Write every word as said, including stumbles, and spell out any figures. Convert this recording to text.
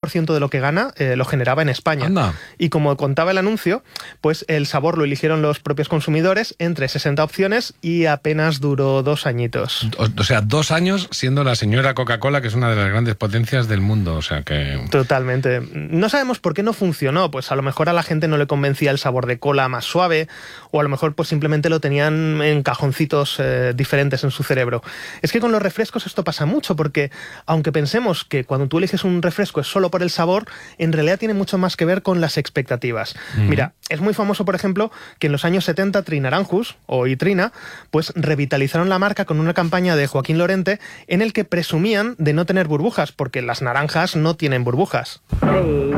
ciento de lo que gana eh, lo generaba en España. Anda. Y como contaba el anuncio, pues el sabor lo eligieron los propios consumidores entre sesenta opciones y apenas duró dos añitos. O, o sea, dos años siendo la señora Coca-Cola, que es una de las grandes potencias del mundo, o sea que... Totalmente. No sabemos por qué no funcionó, pues a lo mejor a la gente no le convencía el sabor de cola más suave, o a lo mejor pues simplemente lo tenían en cajoncitos eh, diferentes en su cerebro. Es que con los refrescos esto pasa mucho, porque aunque pensemos que cuando tú eliges un refresco es solo por el sabor, en realidad tiene mucho más que ver con las expectativas. Uh-huh. Mira, es muy famoso, por ejemplo, que en los años setenta Trinaranjus, o Itrina, pues revitalizaron la marca con una campaña de Joaquín Lorente en el que presumían de no tener burbujas, porque las naranjas no tienen burbujas. Hey,